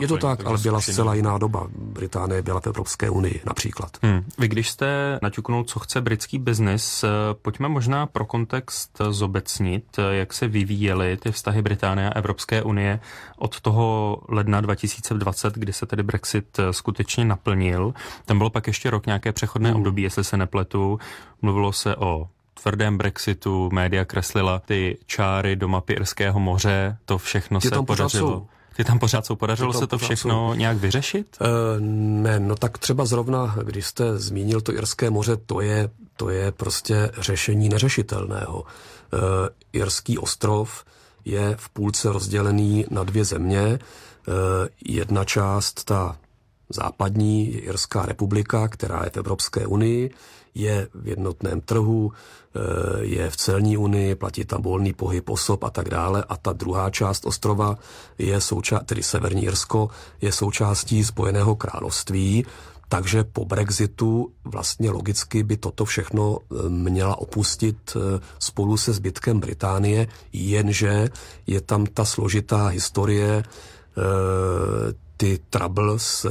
Je to tak, ale byla zcela jiná doba. Británie byla v Evropské unii například. Vy když jste naťuknul, co chce britský biznis, pojďme možná pro kontext zobecnit, jak se vyvíjely ty vztahy Británie a Evropské unie od toho ledna 2020, kdy se tedy Brexit skutečně naplnil. Tam bylo pak ještě rok nějaké přechodné období, jestli se nepletu. Mluvilo se o tvrdém Brexitu, média kreslila ty čáry do mapy Irského moře, to všechno se podařilo. Ty tam pořád jsou. Podařilo se to všechno nějak vyřešit? Ne, no tak třeba zrovna, když jste zmínil to Irské moře, to je prostě řešení neřešitelného. Irský ostrov je v půlce rozdělený na dvě země. Jedna část, ta západní, je Irská republika, která je v Evropské unii, je v jednotném trhu, je v celní unii, platí tam volný pohyb osob a tak dále. A ta druhá část ostrova, tedy Severní Irsko, je součástí Spojeného království, takže po Brexitu vlastně logicky by toto všechno měla opustit spolu se zbytkem Británie, jenže je tam ta složitá historie, ty troubles,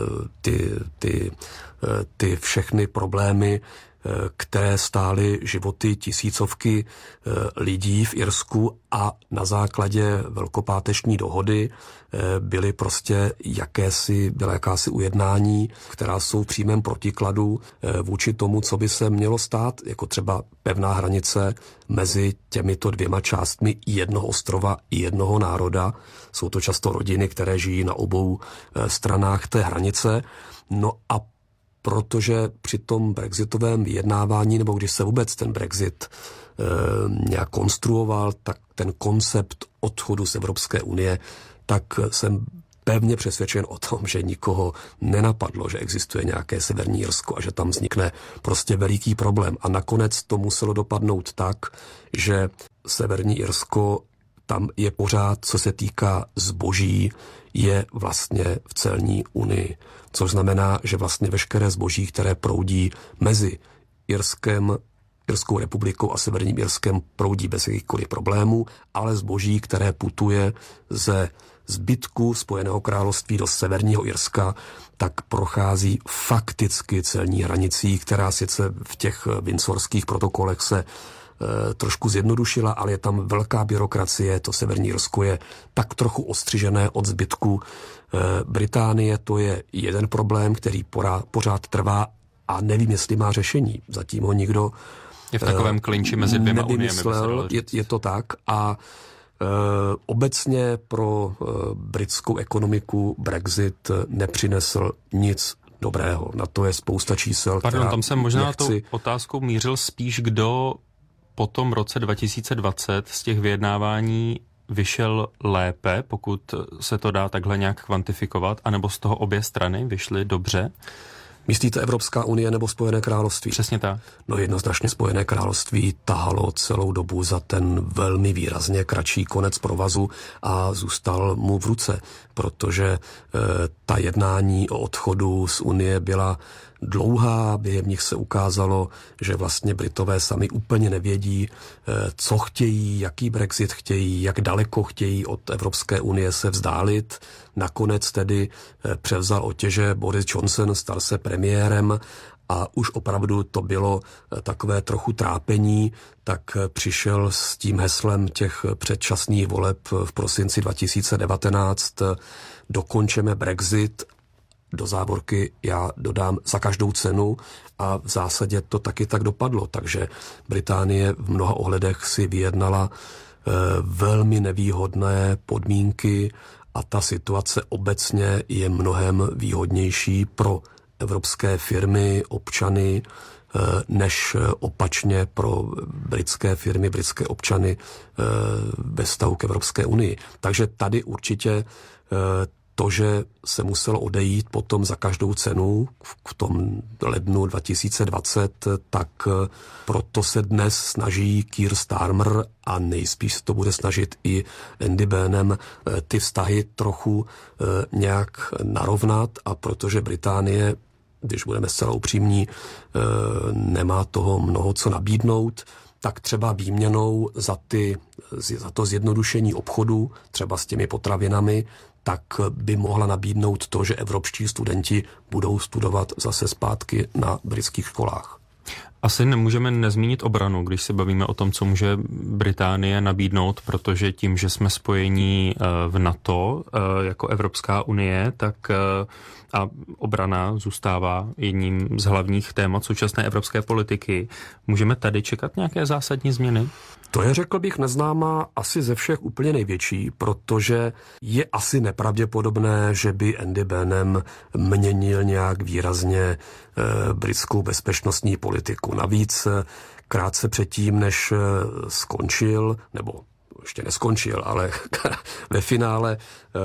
ty všechny problémy, které stály životy tisícovky lidí v Irsku a na základě velkopáteční dohody byla jakási ujednání, která jsou v přímém protikladu vůči tomu, co by se mělo stát, jako třeba pevná hranice mezi těmito dvěma částmi jednoho ostrova i jednoho národa. Jsou to často rodiny, které žijí na obou stranách té hranice. No a protože při tom brexitovém vyjednávání, nebo když se vůbec ten Brexit nějak konstruoval, tak ten koncept odchodu z Evropské unie, tak jsem pevně přesvědčen o tom, že nikoho nenapadlo, že existuje nějaké Severní Irsko a že tam vznikne prostě veliký problém. A nakonec to muselo dopadnout tak, že Severní Irsko tam je pořád, co se týká zboží, je vlastně v celní unii. Což znamená, že vlastně veškeré zboží, které proudí mezi Irskou republikou a Severním Irskem, proudí bez jakýchkoliv problémů, ale zboží, které putuje ze zbytku Spojeného království do Severního Irska, tak prochází fakticky celní hranicí, která sice v těch windsorských protokolech se trošku zjednodušila, ale je tam velká byrokracie, to Severní Irsko je tak trochu ostřižené od zbytku Británie, to je jeden problém, který pořád trvá a nevím, jestli má řešení. Zatím ho nikdo je v takovém klinči mezi dvěma uniemi. Je to tak a obecně pro britskou ekonomiku Brexit nepřinesl nic dobrého. Na to je spousta čísel. Tam jsem možná tou otázkou mířil spíš, kdo po tom roce 2020 z těch vyjednávání vyšel lépe, pokud se to dá takhle nějak kvantifikovat, anebo z toho obě strany vyšly dobře? Myslíte Evropská unie nebo Spojené království? Přesně tak. No jednoznačně Spojené království tahalo celou dobu za ten velmi výrazně kratší konec provazu a zůstal mu v ruce, protože ta jednání o odchodu z unie byla dlouhá, během nich se ukázalo, že vlastně Britové sami úplně nevědí, co chtějí, jaký Brexit chtějí, jak daleko chtějí od Evropské unie se vzdálit. Nakonec tedy převzal otěže Boris Johnson, stal se premiérem a už opravdu to bylo takové trochu trápení, tak přišel s tím heslem těch předčasných voleb v prosinci 2019 dokončeme Brexit, do závorky já dodám za každou cenu a v zásadě to taky tak dopadlo. Takže Británie v mnoha ohledech si vyjednala velmi nevýhodné podmínky a ta situace obecně je mnohem výhodnější pro evropské firmy, občany, než opačně pro britské firmy, britské občany ve vztahu k Evropské unii. Takže tady určitě to, že se muselo odejít potom za každou cenu v tom lednu 2020, tak proto se dnes snaží Keir Starmer a nejspíš to bude snažit i Andy Burnham ty vztahy trochu nějak narovnat a protože Británie, když budeme zcela upřímní, nemá toho mnoho co nabídnout, tak třeba výměnou za to zjednodušení obchodu, třeba s těmi potravinami, tak by mohla nabídnout to, že evropští studenti budou studovat zase zpátky na britských školách. Asi nemůžeme nezmínit obranu, když se bavíme o tom, co může Británie nabídnout, protože tím, že jsme spojení v NATO jako Evropská unie, tak a obrana zůstává jedním z hlavních témat současné evropské politiky. Můžeme tady čekat nějaké zásadní změny? To je, řekl bych, neznámá asi ze všech úplně největší, protože je asi nepravděpodobné, že by Andy Burnham měnil nějak výrazně britskou bezpečnostní politiku. Navíc krátce předtím, než skončil, nebo ještě neskončil, ale ve finále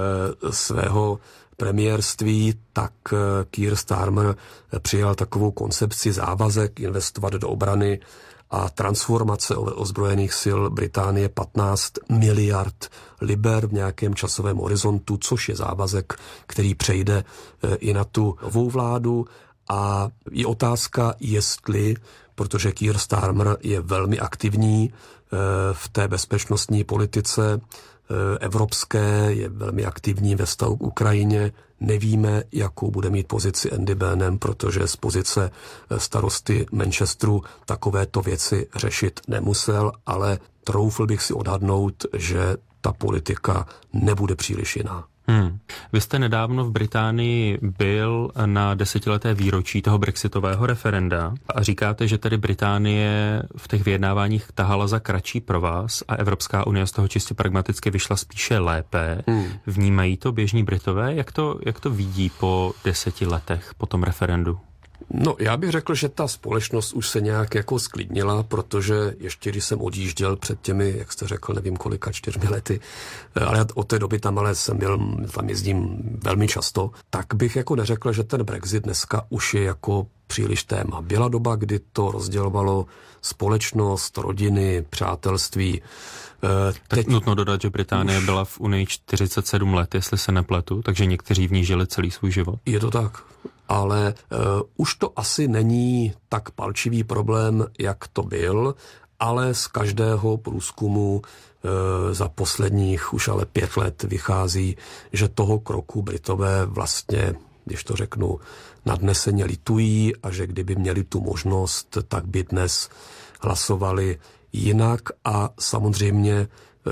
svého premiérství, tak Keir Starmer přijal takovou koncepci závazek investovat do obrany a transformace ozbrojených sil Británie 15 miliard liber v nějakém časovém horizontu, což je závazek, který přejde i na tu novou vládu. A je otázka, jestli, protože Keir Starmer je velmi aktivní v té bezpečnostní politice evropské, je velmi aktivní ve vztahu k Ukrajině. Nevíme, jakou bude mít pozici Andy Burnham, protože z pozice starosty Manchesteru takovéto věci řešit nemusel, ale troufl bych si odhadnout, že ta politika nebude příliš jiná. Vy jste nedávno v Británii byl na 10leté výročí toho brexitového referenda a říkáte, že tedy Británie v těch vyjednáváních tahala za kratší pro vás a Evropská unie z toho čistě pragmaticky vyšla spíše lépe. Vnímají to běžní Britové? Jak to vidí po 10 letech po tom referendu? No, já bych řekl, že ta společnost už se nějak jako sklidnila, protože ještě když jsem odjížděl před těmi, jak jste řekl, nevím kolika, 4 lety, ale od té doby tam tam jezdím velmi často, tak bych jako neřekl, že ten Brexit dneska už je jako příliš téma. Byla doba, kdy to rozdělovalo společnost, rodiny, přátelství. Tak nutno dodat, že Británie byla v Unii 47 let, jestli se nepletu, takže někteří v ní žili celý svůj život. Je to tak. Ale už to asi není tak palčivý problém, jak to byl, ale z každého průzkumu za posledních už ale 5 let vychází, že toho kroku Britové vlastně, když to řeknu, nadneseně litují a že kdyby měli tu možnost, tak by dnes hlasovali jinak a samozřejmě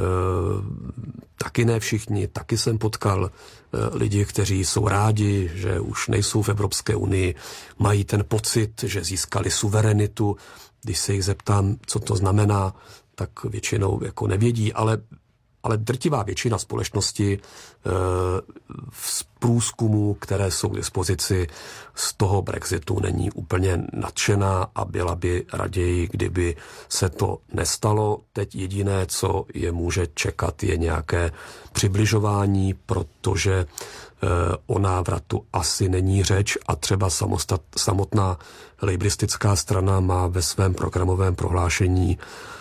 taky ne všichni, taky jsem potkal lidi, kteří jsou rádi, že už nejsou v Evropské unii, mají ten pocit, že získali suverenitu. Když se jich zeptám, co to znamená, tak většinou jako nevědí, ale drtivá většina společnosti z průzkumů, které jsou k dispozici, z toho Brexitu není úplně nadšená a byla by raději, kdyby se to nestalo. Teď jediné, co je může čekat, je nějaké přibližování, protože o návratu asi není řeč a třeba samotná lejbristická strana má ve svém programovém prohlášení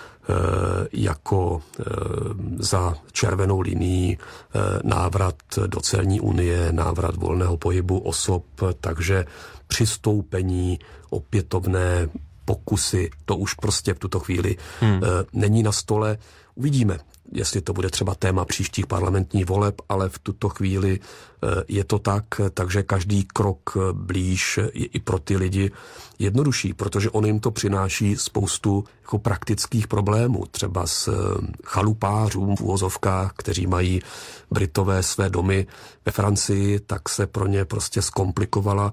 jako za červenou linií návrat do celní unie, návrat volného pohybu osob, takže přistoupení, opětovné pokusy, to už prostě v tuto chvíli není na stole. Uvidíme, jestli to bude třeba téma příštích parlamentních voleb, ale v tuto chvíli je to tak, takže každý krok blíž je i pro ty lidi jednodušší, protože on jim to přináší spoustu jako praktických problémů, třeba s chalupářům v uvozovkách, kteří mají Britové své domy ve Francii, tak se pro ně prostě zkomplikovala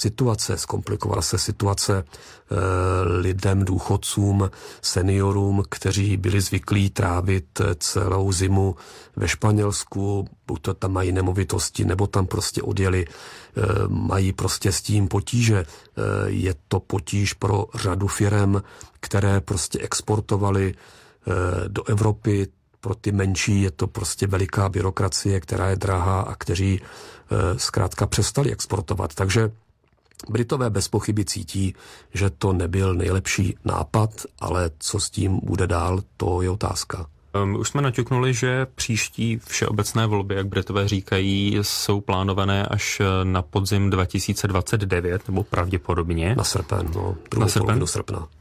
se situace lidem, důchodcům, seniorům, kteří byli zvyklí trávit celou zimu ve Španělsku, buď to tam mají nemovitosti, nebo tam prostě odjeli, mají prostě s tím potíže. Je to potíž pro řadu firem, které prostě exportovaly do Evropy. Pro ty menší je to prostě veliká byrokracie, která je drahá a kteří zkrátka přestali exportovat. Takže Britové bez pochyby cítí, že to nebyl nejlepší nápad, ale co s tím bude dál, to je otázka. Už jsme naťuknuli, že příští všeobecné volby, jak Britové říkají, jsou plánované až na podzim 2029, nebo pravděpodobně. Na srpen, druhou polovinu srpna.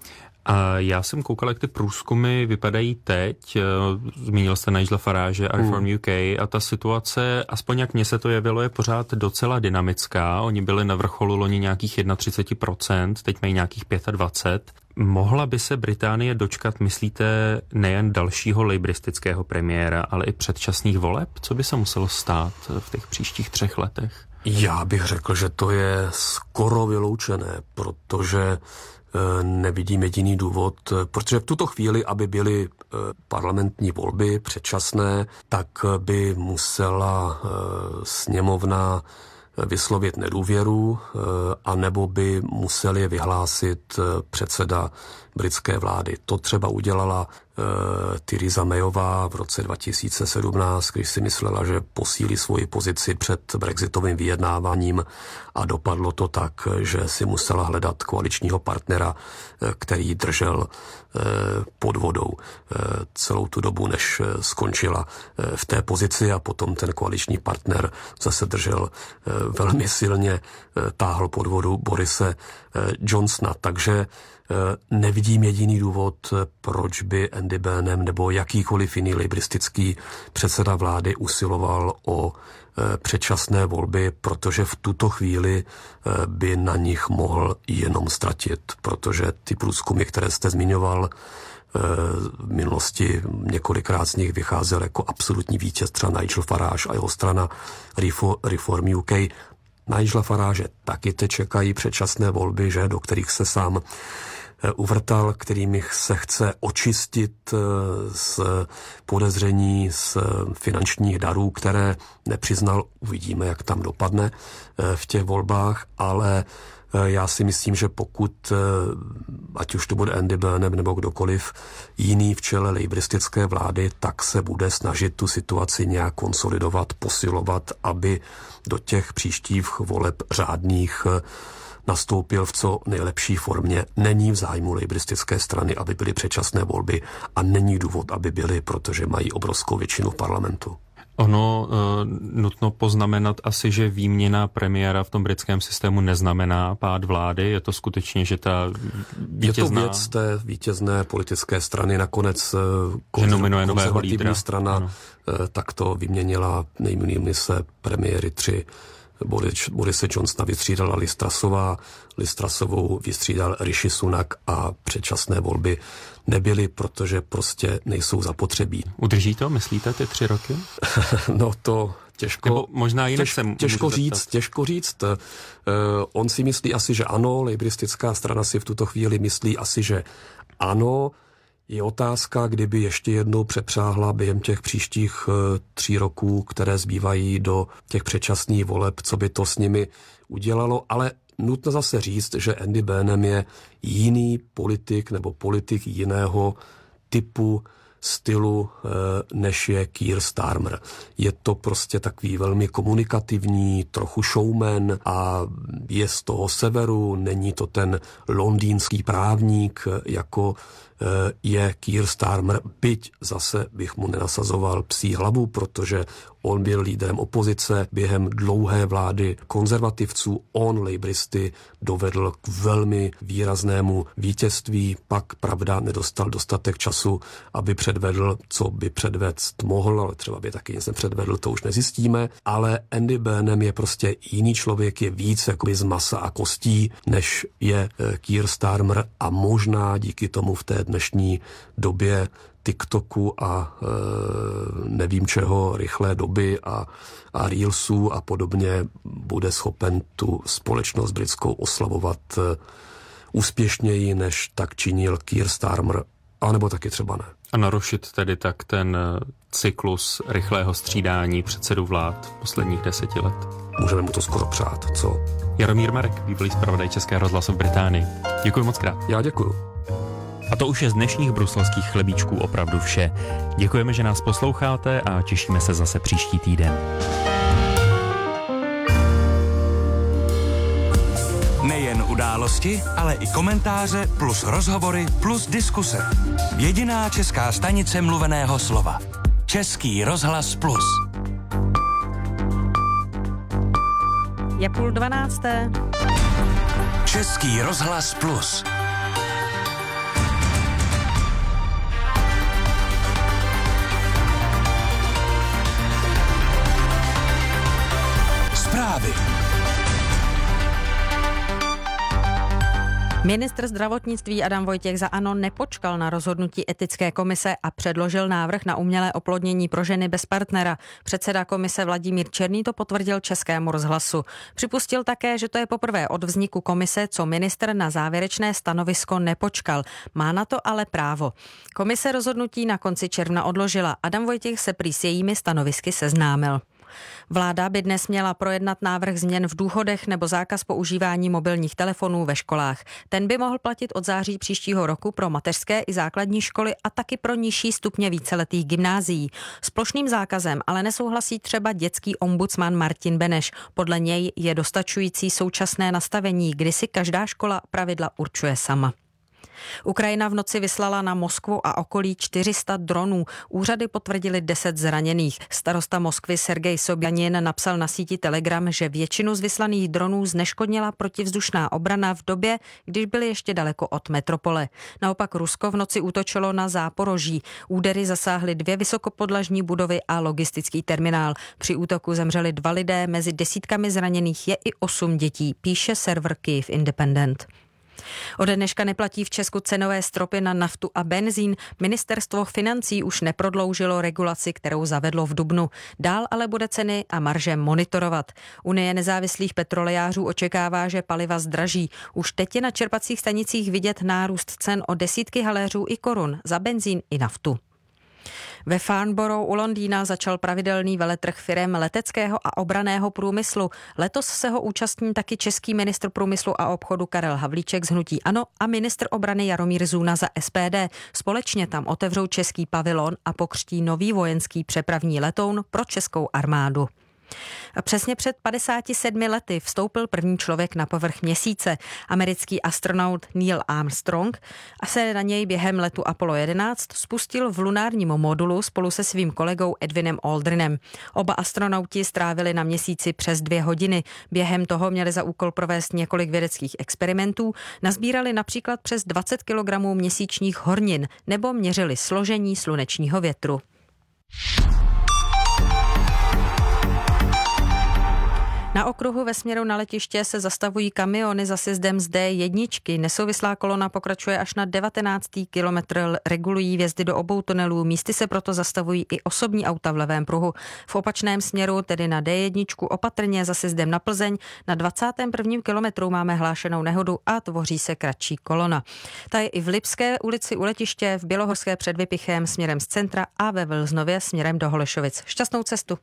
A já jsem koukal, jak ty průzkumy vypadají teď. Zmínil jste Nigela Farage a Reform UK a ta situace, aspoň jak mně se to jevilo, je pořád docela dynamická. Oni byli na vrcholu loni nějakých 31%, teď mají nějakých 25%. Mohla by se Británie dočkat, myslíte, nejen dalšího lejbristického premiéra, ale i předčasných voleb? Co by se muselo stát v těch příštích 3 letech? Já bych řekl, že to je skoro vyloučené, protože nevidím jediný důvod, protože v tuto chvíli, aby byly parlamentní volby předčasné, tak by musela sněmovna vyslovit nedůvěru, anebo by musel je vyhlásit předseda britské vlády. To třeba udělala Theresa Mayová v roce 2017, když si myslela, že posílí svoji pozici před brexitovým vyjednáváním a dopadlo to tak, že si musela hledat koaličního partnera, který držel pod vodou celou tu dobu, než skončila v té pozici a potom ten koaliční partner zase držel velmi silně, táhl pod vodu Borise Johnsona. Takže nevidím jediný důvod, proč by Andy Burnham nebo jakýkoliv jiný lejbristický předseda vlády usiloval o předčasné volby, protože v tuto chvíli by na nich mohl jenom ztratit, protože ty průzkumy, které jste zmiňoval, v minulosti několikrát z nich vycházel jako absolutní vítěz třeba Nigel Farage a jeho strana Reform UK. Nigela Farage taky teď čekají předčasné volby, že, do kterých se sám uvrtal, kterými se chce očistit z podezření z finančních darů, které nepřiznal. Uvidíme, jak tam dopadne v těch volbách, ale já si myslím, že pokud, ať už to bude Andy Burnham nebo kdokoliv jiný v čele lejbristické vlády, tak se bude snažit tu situaci nějak konsolidovat, posilovat, aby do těch příštích voleb řádných nastoupil v co nejlepší formě. Není v zájmu lejbristické strany, aby byly předčasné volby a není důvod, aby byly, protože mají obrovskou většinu v parlamentu. Ono nutno poznamenat asi, že výměna premiéra v tom britském systému neznamená pád vlády. Je to skutečně, že ta vítězná... Je to věc té vítězné politické strany. Nakonec konzervativní strana ano. Tak to vyměnila, nejmenujeme se premiéry 3. Borise Johnsona vystřídala Liz Trussová, Liz Trussovou vystřídal Rishi Sunak a předčasné volby nebyly, protože prostě nejsou zapotřebí. Udrží to, myslíte, ty 3 roky? No to těžko. Nebo možná jinak těžko říct. On si myslí asi, že ano, lejbristická strana si v tuto chvíli myslí asi, že ano. Je otázka, kdyby ještě jednou přepřáhla během těch příštích 3 roků, které zbývají do těch předčasných voleb, co by to s nimi udělalo, ale nutno zase říct, že Andy Burnham je jiný politik nebo politik jiného typu stylu, než je Keir Starmer. Je to prostě takový velmi komunikativní, trochu showman a je z toho severu, není to ten londýnský právník, jako je Keir Starmer, byť zase bych mu nenasazoval psí hlavu, protože on byl lídrem opozice během dlouhé vlády konzervativců, on lejbristy dovedl k velmi výraznému vítězství, pak pravda nedostal dostatek času, aby předvedl, co by předvést mohl, ale třeba by taky nic nepředvedl, to už nezjistíme, ale Andy Burnham je prostě jiný člověk, je víc jakoby z masa a kostí, než je Keir Starmer a možná díky tomu v té dnešní době TikToku a nevím čeho, rychlé doby a Reelsů a podobně bude schopen tu společnost britskou oslavovat úspěšněji, než tak činil Keir Starmer, anebo taky třeba ne. A narušit tedy tak ten cyklus rychlého střídání předsedů vlád posledních 10 let. Můžeme mu to skoro přát, co? Jaromír Marek, bývalý zpravodaj Českého rozhlasu v Británii. Děkuji moc krát. Já děkuju. A to už je z dnešních bruselských chlebíčků opravdu vše. Děkujeme, že nás posloucháte a těšíme se zase příští týden. Nejen události, ale i komentáře plus rozhovory plus diskuse. Jediná česká stanice mluveného slova. Český rozhlas plus. Je 11:30. Český rozhlas plus. hlavy. Ministr zdravotnictví Adam Vojtěch za ANO nepočkal na rozhodnutí etické komise a předložil návrh na umělé oplodnění pro ženy bez partnera. Předseda komise Vladimír Černý to potvrdil Českému rozhlasu. Připustil také, že to je poprvé od vzniku komise, co ministr na závěrečné stanovisko nepočkal. Má na to ale právo. Komise rozhodnutí na konci června odložila. Adam Vojtěch se prý s jejími stanovisky seznámil. Vláda by dnes měla projednat návrh změn v důchodech nebo zákaz používání mobilních telefonů ve školách. Ten by mohl platit od září příštího roku pro mateřské i základní školy a taky pro nižší stupně víceletých gymnázií. S plošným zákazem ale nesouhlasí třeba dětský ombudsman Martin Beneš. Podle něj je dostačující současné nastavení, kdy si každá škola pravidla určuje sama. Ukrajina v noci vyslala na Moskvu a okolí 400 dronů. Úřady potvrdili 10 zraněných. Starosta Moskvy Sergej Sobjanin napsal na síti Telegram, že většinu z vyslaných dronů zneškodnila protivzdušná obrana v době, když byly ještě daleko od metropole. Naopak Rusko v noci útočilo na Záporoží. Údery zasáhly 2 vysokopodlažní budovy a logistický terminál. Při útoku zemřeli 2 lidé, mezi desítkami zraněných je i 8 dětí, píše server Kyiv Independent. Ode dneška neplatí v Česku cenové stropy na naftu a benzín. Ministerstvo financí už neprodloužilo regulaci, kterou zavedlo v dubnu. Dál ale bude ceny a marže monitorovat. Unie nezávislých petrolejářů očekává, že paliva zdraží. Už teď je na čerpacích stanicích vidět nárůst cen o desítky haléřů i korun za benzín i naftu. Ve Farnborough u Londýna začal pravidelný veletrh firem leteckého a obranného průmyslu. Letos se ho účastní taky český ministr průmyslu a obchodu Karel Havlíček z hnutí ANO a ministr obrany Jaromír Zuna za SPD. Společně tam otevřou český pavilon a pokřtí nový vojenský přepravní letoun pro českou armádu. A přesně před 57 lety vstoupil první člověk na povrch měsíce. Americký astronaut Neil Armstrong a se na něj během letu Apollo 11 spustil v lunárním modulu spolu se svým kolegou Edwinem Aldrinem. Oba astronauti strávili na měsíci přes 2 hodiny. Během toho měli za úkol provést několik vědeckých experimentů, nazbírali například přes 20 kg měsíčních hornin nebo měřili složení slunečního větru. Na okruhu ve směru na letiště se zastavují kamiony za sjezdem z D1. Nesouvislá kolona pokračuje až na 19. kilometr, regulují vjezdy do obou tunelů, místy se proto zastavují i osobní auta v levém pruhu. V opačném směru, tedy na D1, opatrně za sjezdem na Plzeň, na 21. kilometru máme hlášenou nehodu a tvoří se kratší kolona. Ta je i v Lipské ulici u letiště, v Bělohorské před Vypichem směrem z centra a ve Vlznově směrem do Holešovic. Šťastnou cestu!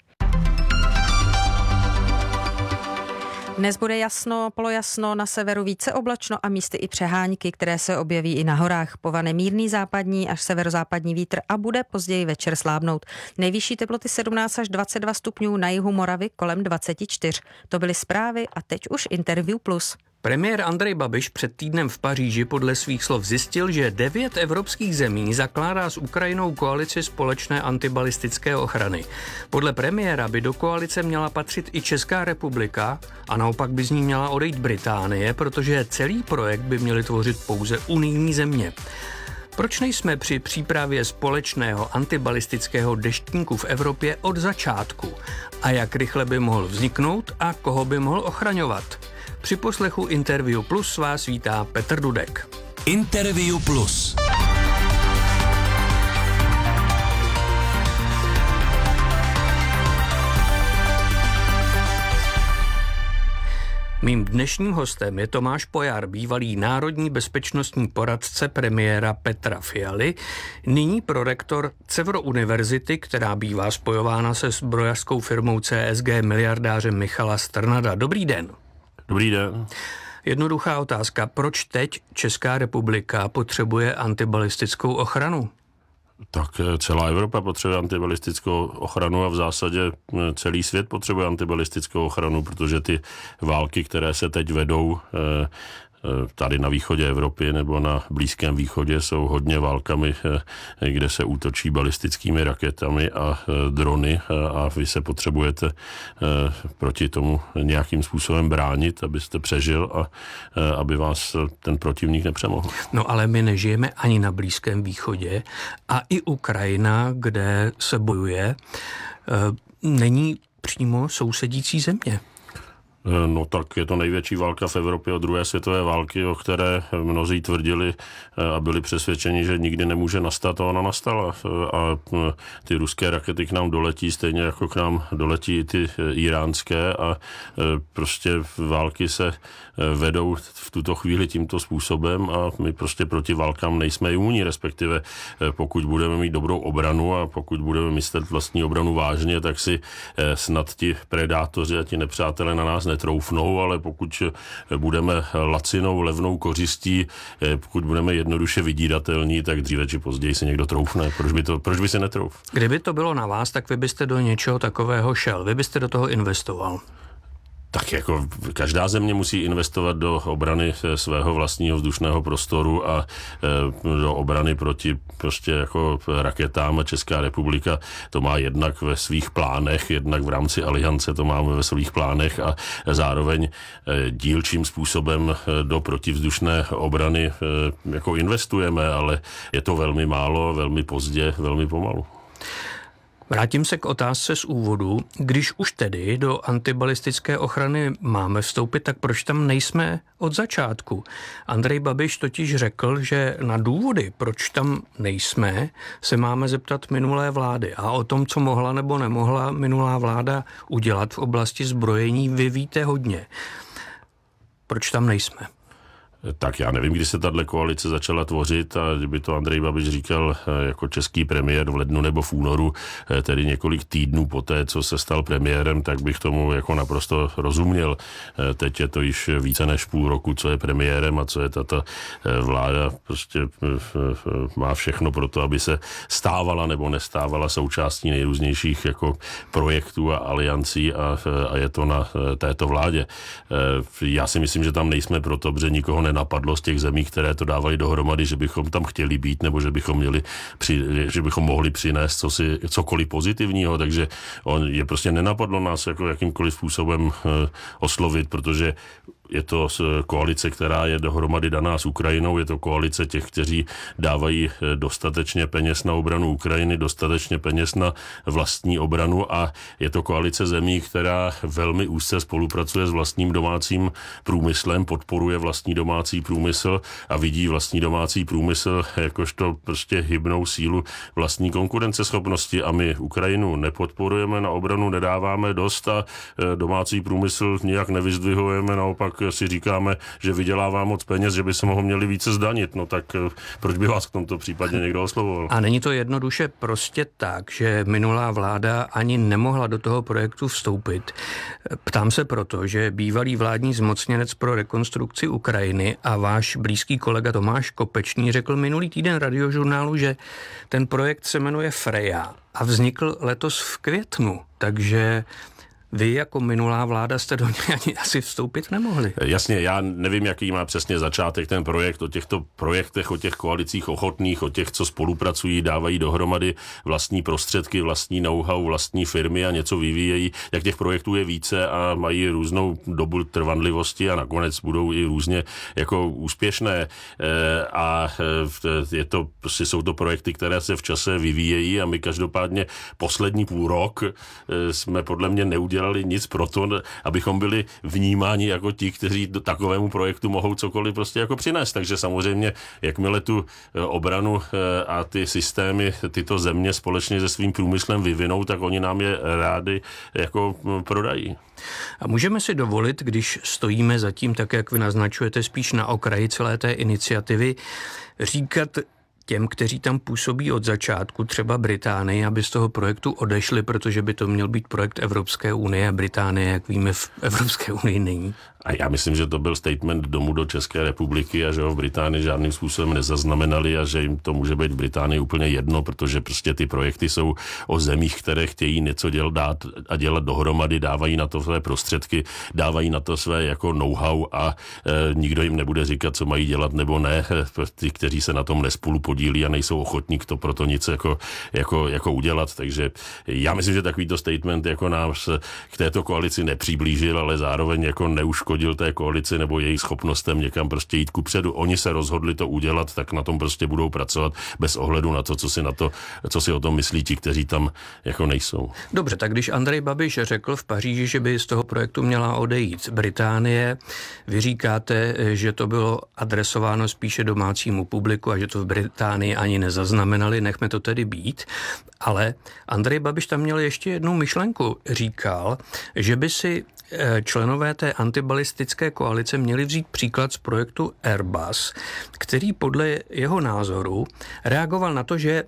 Dnes bude jasno, polojasno, na severu více oblačno a místy i přehánky, které se objeví i na horách. Povane mírný západní až severozápadní vítr a bude později večer slábnout. Nejvyšší teploty 17 až 22 stupňů, na jihu Moravy kolem 24. To byly zprávy a teď už Interview Plus. Premiér Andrej Babiš před týdnem v Paříži podle svých slov zjistil, že 9 evropských zemí zakládá s Ukrajinou koalici společné antibalistické ochrany. Podle premiéra by do koalice měla patřit i Česká republika a naopak by z ní měla odejít Británie, protože celý projekt by měly tvořit pouze unijní země. Proč nejsme při přípravě společného antibalistického deštníku v Evropě od začátku? A jak rychle by mohl vzniknout a koho by mohl ochraňovat? Při poslechu Interview Plus vás vítá Petr Dudek. Interview Plus. Mým dnešním hostem je Tomáš Pojar, bývalý národní bezpečnostní poradce premiéra Petra Fialy, nyní prorektor Cevro univerzity, která bývá spojována se zbrojařskou firmou CSG miliardáře Michala Strnada. Dobrý den. Dobrý den. Jednoduchá otázka. Proč teď Česká republika potřebuje antibalistickou ochranu? Tak celá Evropa potřebuje antibalistickou ochranu a v zásadě celý svět potřebuje antibalistickou ochranu, protože ty války, které se teď vedou tady na východě Evropy nebo na Blízkém východě, jsou hodně válkami, kde se útočí balistickými raketami a drony a vy se potřebujete proti tomu nějakým způsobem bránit, abyste přežil a aby vás ten protivník nepřemohl. No ale my nežijeme ani na Blízkém východě a i Ukrajina, kde se bojuje, není přímo sousedící země. No tak je to největší válka v Evropě od druhé světové války, o které mnozí tvrdili a byli přesvědčeni, že nikdy nemůže nastat, a ona nastala. A ty ruské rakety k nám doletí, stejně jako k nám doletí i ty iránské, a prostě války se vedou v tuto chvíli tímto způsobem a my prostě proti válkám nejsme imunní, respektive pokud budeme mít dobrou obranu a pokud budeme myslet vlastní obranu vážně, tak si snad ti predátoři a ti nepřátelé na nás netroufnou, ale pokud budeme lacinou, levnou kořistí, pokud budeme jednoduše vydíratelní, tak dříve či později si někdo troufne. Proč by se netrouf? Kdyby to bylo na vás, tak vy byste do něčeho takového šel, vy byste do toho investoval. Tak jako každá země musí investovat do obrany svého vlastního vzdušného prostoru a do obrany proti prostě jako raketám, a Česká republika to má jednak ve svých plánech, jednak v rámci aliance to máme ve svých plánech a zároveň dílčím způsobem do protivzdušné obrany jako investujeme, ale je to velmi málo, velmi pozdě, velmi pomalu. Vrátím se k otázce z úvodu. Když už tedy do antibalistické ochrany máme vstoupit, tak proč tam nejsme od začátku? Andrej Babiš totiž řekl, že na důvody, proč tam nejsme, se máme zeptat minulé vlády. A o tom, co mohla nebo nemohla minulá vláda udělat v oblasti zbrojení, vy víte hodně. Proč tam nejsme? Tak já nevím, kdy se tato koalice začala tvořit, a kdyby to Andrej Babiš říkal jako český premiér v lednu nebo v únoru, tedy několik týdnů poté, co se stal premiérem, tak bych tomu jako naprosto rozuměl. Teď je to již více než půl roku, co je premiérem a co je tato vláda. Prostě má všechno pro to, aby se stávala nebo nestávala součástí nejrůznějších jako projektů a aliancí, a je to na této vládě. Já si myslím, že tam nejsme proto, protože nikoho nenapadlo z těch zemí, které to dávají dohromady, že bychom tam chtěli být, nebo že bychom mohli přinést cokoliv pozitivního, takže je prostě nenapadlo nás jako jakýmkoliv způsobem oslovit, protože je to koalice, která je dohromady daná s Ukrajinou, je to koalice těch, kteří dávají dostatečně peněz na obranu Ukrajiny, dostatečně peněz na vlastní obranu, a je to koalice zemí, která velmi úzce spolupracuje s vlastním domácím průmyslem, podporuje vlastní domácí průmysl a vidí vlastní domácí průmysl jakožto prostě hybnou sílu vlastní konkurenceschopnosti, a my Ukrajinu nepodporujeme, na obranu nedáváme dost a domácí průmysl nijak nevyzdvihujeme, naopak si říkáme, že vydělává moc peněz, že by se mohlo měli více zdanit. No tak proč by vás k tomto případně někdo oslovoval? A není to jednoduše prostě tak, že minulá vláda ani nemohla do toho projektu vstoupit? Ptám se proto, že bývalý vládní zmocněnec pro rekonstrukci Ukrajiny a váš blízký kolega Tomáš Kopečný řekl minulý týden Radiožurnálu, že ten projekt se jmenuje Freja a vznikl letos v květnu, takže vy jako minulá vláda jste do něj ani asi vstoupit nemohli. Jasně, já nevím, jaký má přesně začátek ten projekt, o těchto projektech, o těch koalicích ochotných, o těch, co spolupracují, dávají dohromady vlastní prostředky, vlastní know-how, vlastní firmy a něco vyvíjejí. Jak těch projektů je více a mají různou dobu trvanlivosti a nakonec budou i různě jako úspěšné. Prostě jsou to projekty, které se v čase vyvíjejí, a my každopádně poslední půl rok jsme podle mě neudělali nic pro to, abychom byli vnímáni jako ti, kteří do takovému projektu mohou cokoliv prostě jako přinést. Takže samozřejmě, jakmile tu obranu a ty systémy tyto země společně se svým průmyslem vyvinou, tak oni nám je rádi jako prodají. A můžeme si dovolit, když stojíme zatím, tak jak vy naznačujete, spíš na okraji celé té iniciativy, říkat těm, kteří tam působí od začátku, třeba Británii, aby z toho projektu odešli, protože by to měl být projekt Evropské unie a Británie, jak víme, v Evropské unii není. A já myslím, že to byl statement domů do České republiky a že ho v Británii žádným způsobem nezaznamenali a že jim to může být v Británii úplně jedno, protože prostě ty projekty jsou o zemích, které chtějí něco dělat dohromady, dávají na to své prostředky, dávají na to své jako know-how a nikdo jim nebude říkat, co mají dělat nebo ne. Ty, kteří se na tom nespolu nepodílí a nejsou ochotní to proto nic jako udělat. Takže já myslím, že takovýto statement jako nás k této koalici nepřiblížil, ale zároveň jako neuškodil té koalici nebo jejich schopnostem někam prostě jít kupředu. Oni se rozhodli to udělat, tak na tom prostě budou pracovat bez ohledu na to, co si o tom myslí ti, kteří tam jako nejsou. Dobře, tak když Andrej Babiš řekl v Paříži, že by z toho projektu měla odejít Británie, vy říkáte, že to bylo adresováno spíše domácímu publiku a že to v Británii ani nezaznamenali, nechme to tedy být. Ale Andrej Babiš tam měl ještě jednu myšlenku. Říkal, že by si členové té antibalistické koalice měli vzít příklad z projektu Airbus, který podle jeho názoru reagoval na to, že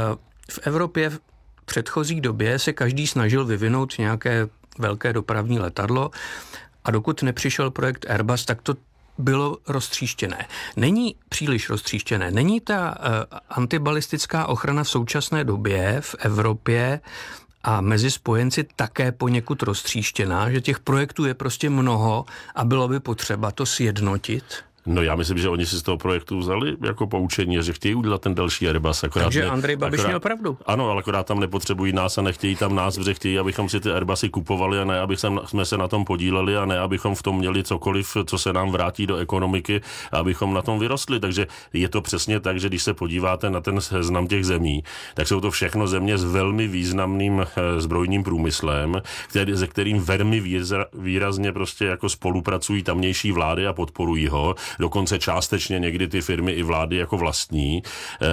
v Evropě v předchozí době se každý snažil vyvinout nějaké velké dopravní letadlo a dokud nepřišel projekt Airbus, tak to bylo roztříštěné. Není příliš roztříštěné. Není ta antibalistická ochrana v současné době v Evropě a mezi spojenci také poněkud roztříštěná, že těch projektů je prostě mnoho a bylo by potřeba to sjednotit? No já myslím, že oni si z toho projektu vzali jako poučení, že chtějí udělat ten další Airbus. Takže Andrej Babiš měl pravdu. Ano, ale akorát tam nepotřebují nás a nechtějí tam nás, protože chtějí, abychom si ty Airbusy kupovali a ne, jsme se na tom podíleli a ne, abychom v tom měli cokoliv, co se nám vrátí do ekonomiky a abychom na tom vyrostli. Takže je to přesně tak, že když se podíváte na ten seznam těch zemí, tak jsou to všechno země s velmi významným zbrojním průmyslem, se kterým velmi výrazně prostě jako spolupracují tamnější vlády a podporují ho. Dokonce částečně někdy ty firmy i vlády jako vlastní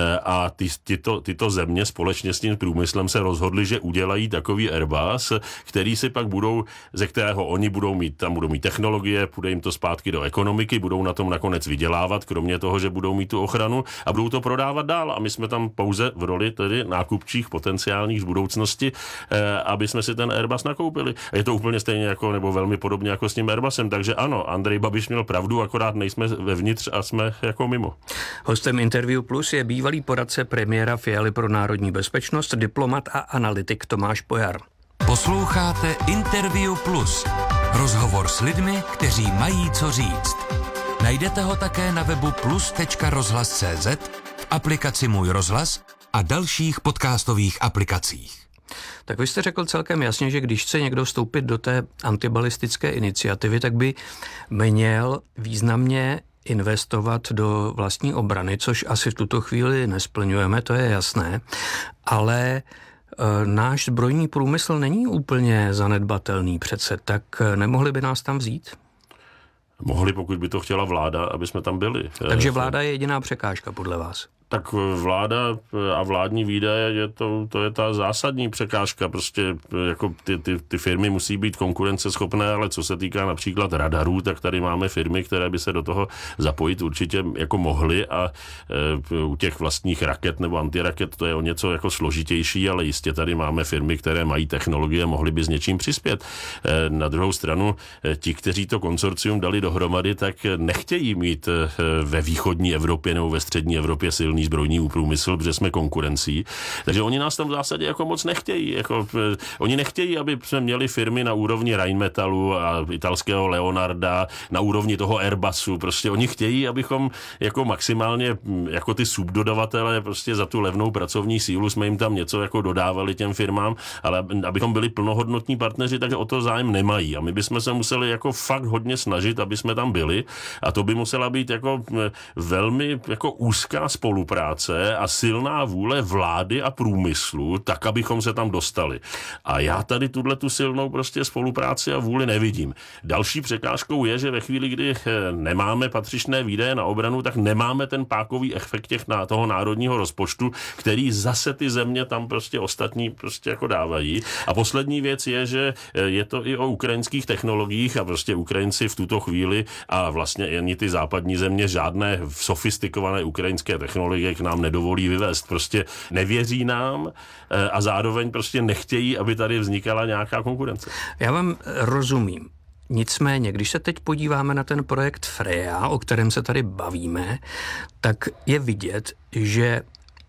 a tyto země společně s tím průmyslem se rozhodly, že udělají takový Airbus, který si pak ze kterého oni budou mít technologie, půjde jim to zpátky do ekonomiky, budou na tom nakonec vydělávat, kromě toho, že budou mít tu ochranu a budou to prodávat dál a my jsme tam pouze v roli tedy nákupčích potenciálních z budoucnosti, aby jsme si ten Airbus nakoupili. A je to úplně stejně jako, nebo velmi podobně jako s tím Airbusem, takže ano, Andrej Babiš měl pravdu, akorát nejsme vevnitř a jsme jako mimo. Hostem Interview Plus je bývalý poradce premiéra Fialy pro národní bezpečnost, diplomat a analytik Tomáš Pojar. Posloucháte Interview Plus. Rozhovor s lidmi, kteří mají co říct. Najdete ho také na webu plus.rozhlas.cz, v aplikaci Můj rozhlas a dalších podcastových aplikacích. Tak vy jste řekl celkem jasně, že když chce někdo vstoupit do té antibalistické iniciativy, tak by měl významně investovat do vlastní obrany, což asi v tuto chvíli nesplňujeme, to je jasné, ale náš zbrojní průmysl není úplně zanedbatelný přece, tak nemohli by nás tam vzít? Mohli, pokud by to chtěla vláda, aby jsme tam byli. Takže vláda je jediná překážka podle vás? Tak vláda a vládní výdaje, to je ta zásadní překážka. Prostě jako ty firmy musí být konkurenceschopné, ale co se týká například radarů, tak tady máme firmy, které by se do toho zapojit určitě jako mohly a u těch vlastních raket nebo antiraket to je o něco jako složitější, ale jistě tady máme firmy, které mají technologie, mohly by s něčím přispět. Na druhou stranu ti, kteří to konsorcium dali dohromady, tak nechtějí mít ve východní Evropě nebo ve střední Evropě silný zbrojní průmysl, protože jsme konkurencí. Takže oni nás tam v zásadě jako moc nechtějí. Oni nechtějí, aby jsme měli firmy na úrovni Rheinmetallu a italského Leonarda, na úrovni toho Airbusu. Prostě oni chtějí, abychom jako maximálně jako ty subdodavatelé prostě za tu levnou pracovní sílu jsme jim tam něco jako dodávali těm firmám, ale abychom byli plnohodnotní partneři, takže o to zájem nemají. A my bychom se museli jako fakt hodně snažit, aby jsme tam byli. A to by musela být jako velmi jako úzká spolupráce a silná vůle vlády a průmyslu, tak, abychom se tam dostali. A já tady tu silnou prostě spolupráci a vůli nevidím. Další překážkou je, že ve chvíli, kdy nemáme patřičné výdaje na obranu, tak nemáme ten pákový efekt toho národního rozpočtu, který zase ty země tam prostě ostatní prostě jako dávají. A poslední věc je, že je to i o ukrajinských technologiích a prostě Ukrajinci v tuto chvíli a vlastně ani ty západní země žádné sofistikované ukrajinské technologie k nám nedovolí vyvést. Prostě nevěří nám a zároveň prostě nechtějí, aby tady vznikala nějaká konkurence. Já vám rozumím. Nicméně, když se teď podíváme na ten projekt Freja, o kterém se tady bavíme, tak je vidět, že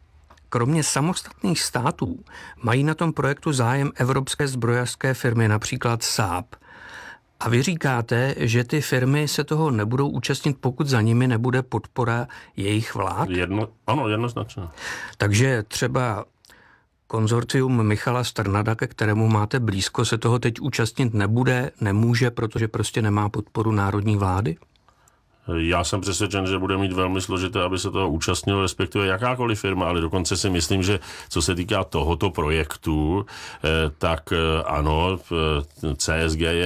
kromě samostatných států mají na tom projektu zájem evropské zbrojařské firmy, například Saab. A vy říkáte, že ty firmy se toho nebudou účastnit, pokud za nimi nebude podpora jejich vlád? Ano, jednoznačně. Takže třeba konzorcium Michala Strnada, ke kterému máte blízko, se toho teď účastnit nemůže, protože prostě nemá podporu národní vlády? Já jsem přesvědčen, že bude mít velmi složité, aby se toho účastnilo, respektive jakákoliv firma, ale dokonce si myslím, že co se týká tohoto projektu, tak ano, CSG je